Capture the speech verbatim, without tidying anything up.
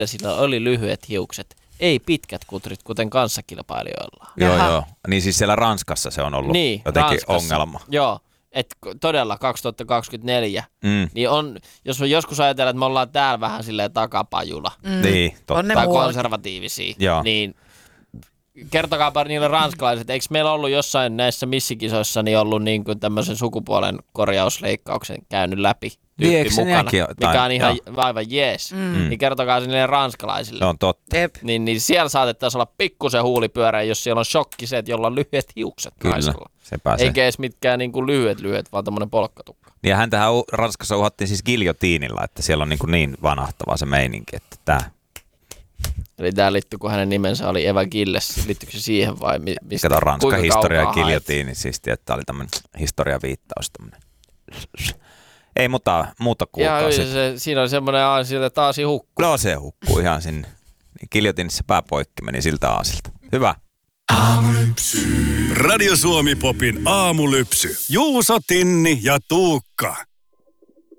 sillä oli lyhyet hiukset, ei pitkät kutrit, kuten kanssakilpailijoilla. Joo, joo. Niin siis siellä Ranskassa se on ollut niin, jotenkin Ranskassa. ongelma. Joo, että todella kaksituhattakaksikymmentäneljä, mm. niin on, jos me joskus ajatellaan, että me ollaan täällä vähän silleen takapajulla, mm. niin, totta. tai konservatiivisia, joo. niin kertokaapa niille ranskalaiset, eikö meillä ollut jossain näissä missikisoissa niin ollut niin kuin tämmöisen sukupuolen korjausleikkauksen käynyt läpi tyyppi niin, mukana, mikä on ihan joo. aivan jees. Mm. Niin kertokaa se niille ranskalaisille. Se on totta. Niin, niin siellä saatettaisiin olla pikkusen huulipyörä, jos siellä on shokkiset, jolla on lyhyet hiukset Kyllä, naisella. se pääsee. Eikä edes mitkään niin kuin lyhyet lyhyet, vaan tämmöinen polkkatukka. Ja häntähän Ranskassa uhattiin siis giljotiinilla, että siellä on niin, kuin niin vanahtava se meininki, että tämä... Eli tämä liittyy, kun hänen nimensä oli Eva Gilles. Liittyykö se siihen vai mi- mistä? Kato Ranska historia ja giljotiini, siis että tämä oli tämmöinen historiaviittaus. Tämmöinen. Ei muuta, muuta kuulkaa. Se, siinä on semmoinen aasi, että aasi hukkuu. No se hukkuu ihan sinne. Giljotiinissa pää poikki meni siltä aasilta. Hyvä. Aamulypsy. Radio Suomi Popin aamulypsy. Juuso, Tinni ja Tuukka.